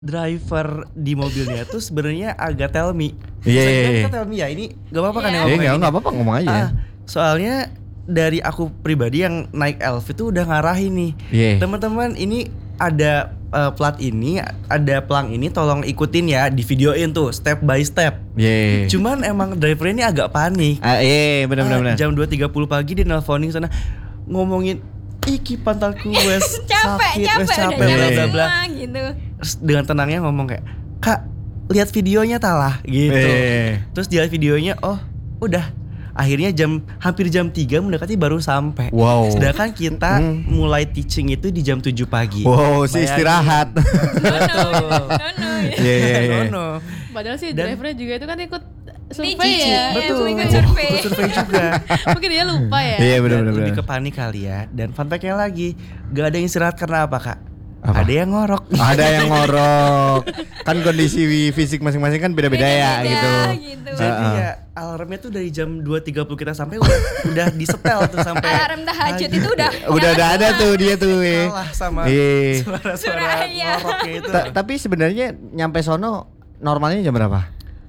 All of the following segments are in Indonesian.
driver di mobilnya tuh sebenarnya agak tell me. Iya. Tell me ya, ini gak apa-apa kan yang Iya, ngomong nggak apa-apa ngomong aja. soalnya dari aku pribadi yang naik Elf itu udah ngarahin nih. Teman-teman, ini ada plat ini, ada pelang ini, tolong ikutin ya, di videoin tuh step by step. Cuman emang drivernya ini agak panik. Benar. Jam 2.30 pagi dia nelponin sana ngomongin iki pantalku wes capek bla bla bla gitu. Dengan tenangnya ngomong kayak, "Kak, lihat videonya talah," gitu. Terus dia videonya, oh udah. Akhirnya hampir jam 3 mendekati baru sampai. Sedangkan kita mulai teaching itu di jam 7 pagi. Si istirahat. Betul. Iya. Padahal sih drivernya juga itu kan ikut survei ya. Betul. Ikut survei juga. Mungkin dia lupa ya. Iya benar. Lebih ke panik kali ya. Dan fun fact-nya lagi, gak ada yang istirahat karena apa, Kak? Ada yang ngorok. Kan kondisi fisik masing-masing kan beda-beda ya gitu. Jadi ya alarmnya tuh dari jam 2.30 kita sampai udah disetel tuh sampai alarm tahajud itu udah ada tuh dia tuh. Kalah sama suara-suara ngoroknya itu. Tapi sebenarnya nyampe sono normalnya jam berapa?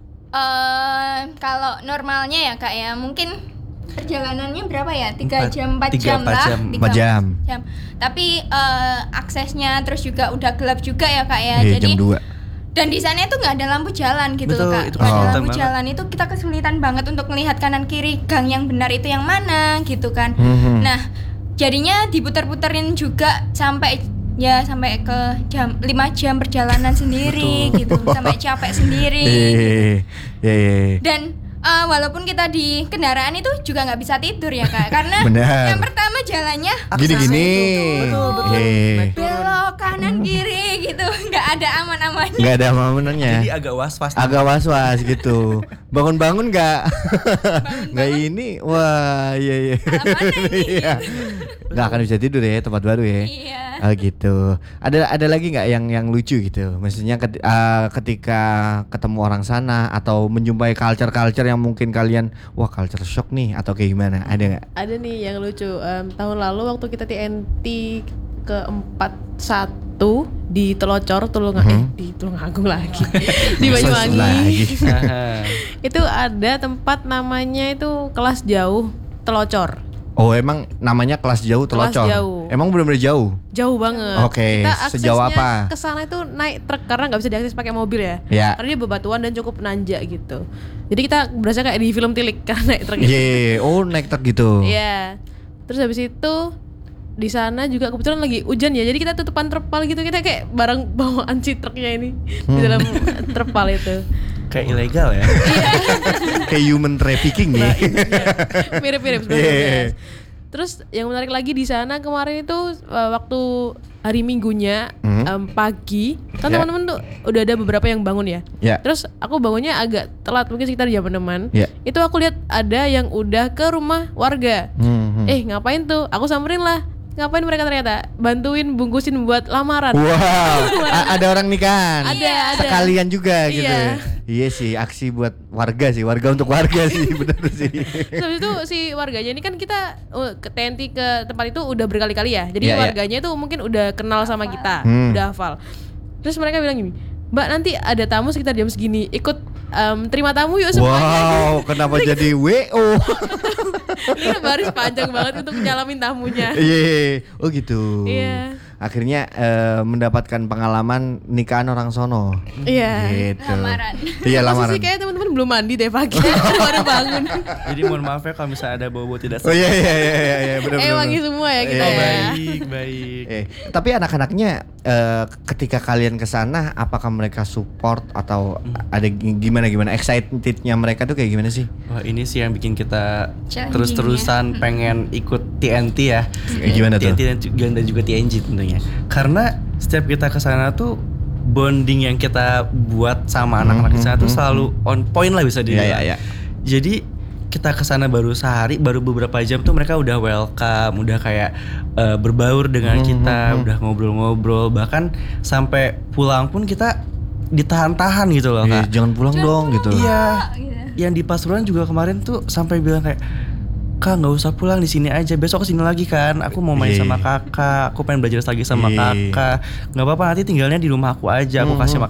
Kalau normalnya ya Kak ya, mungkin perjalanannya berapa ya? 3 jam 4 jam 4 jam. Tapi aksesnya terus juga udah gelap juga ya Kak ya. Jam Jadi 2. dan di sana itu nggak ada lampu jalan gitu loh Kak. Nggak ada lampu jalan itu kita kesulitan banget untuk melihat kanan kiri gang yang benar itu yang mana gitu kan. Nah jadinya diputer-puterin juga sampai ke 5 jam perjalanan sendiri gitu, sampai capek sendiri. Dan walaupun kita di kendaraan itu juga nggak bisa tidur ya Kak, karena yang pertama jalannya gini-gini, belok kanan kiri gitu, nggak ada aman-amannya. Nggak ada aman-amannya. Jadi agak was-was. Gitu. Bangun-bangun nggak ini, wah iya. Nggak akan bisa tidur ya, tempat baru ya. Iya. Gitu. Ada lagi nggak yang lucu gitu? Maksudnya ketika ketemu orang sana atau menjumpai culture yang mungkin kalian culture shock nih atau kayak gimana? Ada nggak? Ada nih yang lucu. Tahun lalu waktu kita TNT ke-41 di di Tulungagung lagi. Di Banyuwangi. Itu ada tempat namanya itu kelas jauh Telocor. Oh emang namanya kelas jauh Telocor. Emang benar-benar jauh? Jauh banget. Oke. Sejauh apa? Kesana itu naik truk karena nggak bisa diakses pakai mobil ya. Karena dia bebatuan dan cukup nanjak gitu. Jadi kita berasa kayak di film Tilik karena naik truk. Naik truk gitu. Iya. Terus habis itu di sana juga kebetulan lagi hujan ya. Jadi kita tutupan terpal gitu, kita kayak barang bawaan si truknya ini di dalam terpal itu. Kayak ilegal ya. Kayak human trafficking nih. Mirip-mirip sebenarnya. Terus yang menarik lagi di sana kemarin itu waktu hari Minggunya pagi kan teman-teman tuh udah ada beberapa yang bangun ya. Terus aku bangunnya agak telat, mungkin sekitar jam 6-an. Itu aku lihat ada yang udah ke rumah warga. Ngapain tuh? Aku samperin lah. Ngapain mereka ternyata? Bantuin bungkusin buat lamaran. Ada orang nikahan. Ada. Sekalian juga gitu. Iya sih, aksi buat warga untuk warga sih, bener sih. Terus itu si warganya ini kan kita ke TNT ke tempat itu udah berkali-kali ya. Jadi warganya itu mungkin udah kenal sama kita, udah hafal. Terus mereka bilang gini, "Mbak, nanti ada tamu sekitar jam segini, ikut terima tamu yuk semuanya." Kenapa jadi WO? Ini baris panjang banget untuk nyalamin tamunya. Oh gitu. Iya. Akhirnya mendapatkan pengalaman nikahan orang sono. Gitu. Lamaran. Lamaran. Sih kayak teman-teman belum mandi deh pagi, baru bangun. Jadi mohon maaf ya kalau misalnya ada bau-bau tidak sedap. Iya, benar. Wangi semua ya kita ya. Baik. Tapi anak-anaknya ketika kalian kesana, apakah mereka support atau ada gimana excitednya mereka tuh kayak gimana sih? Wah, ini sih yang bikin kita terus-terusan pengen ikut TNT ya. Gimana tuh? TNT dan juga TNG tentunya. Karena setiap kita kesana tuh bonding yang kita buat sama anak-anak di sana tuh selalu on point lah bisa dibilang. Jadi kita kesana baru sehari, baru beberapa jam tuh mereka udah welcome, udah kayak berbaur dengan kita, udah ngobrol-ngobrol, bahkan sampai pulang pun kita ditahan-tahan gitu loh Kak. Jangan pulang dong gitu. Iya. Yang di Pasuruan juga kemarin tuh sampai bilang kayak, Kak nggak usah pulang, di sini aja, besok kesini lagi kan, aku mau main sama kakak, aku pengen belajar lagi sama kakak, nggak apa-apa nanti tinggalnya di rumah aku aja, aku kasih